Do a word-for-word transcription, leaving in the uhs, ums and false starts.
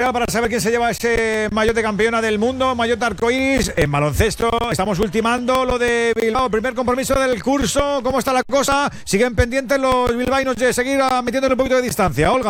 final para saber quién se lleva ese maillot de campeona del mundo, maillot arcoíris. En baloncesto estamos ultimando lo de Bilbao, primer compromiso del curso. ¿Cómo está la cosa? Siguen pendientes los bilbaínos de seguir metiéndole un poquito de distancia, Olga.